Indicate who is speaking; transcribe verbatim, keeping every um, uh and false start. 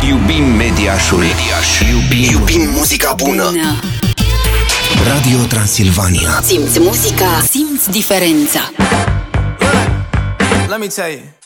Speaker 1: Iubim Mediașul. Mediaș. Iubim, Iubim muzica bună. bună. Radio Transilvania.
Speaker 2: Simți muzica, simți diferența.
Speaker 3: Let me tell you.